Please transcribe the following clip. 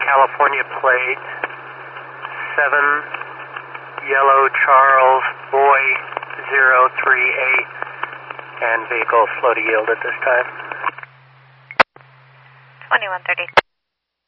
California plate, 7 Yellow Charles Boy 038, and vehicle slow to yield at this time. 2130.